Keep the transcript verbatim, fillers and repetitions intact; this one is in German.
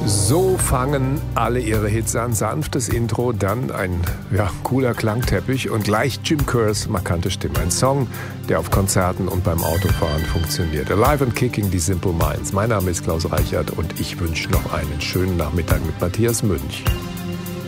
So fangen alle ihre Hits an. Sanftes Intro, dann ein ja, cooler Klangteppich und gleich Jim Kerrs markante Stimme. Ein Song, der auf Konzerten und beim Autofahren funktioniert. Alive and Kicking, die Simple Minds. Mein Name ist Klaus Reichert und ich wünsche noch einen schönen Nachmittag mit Matthias Münch.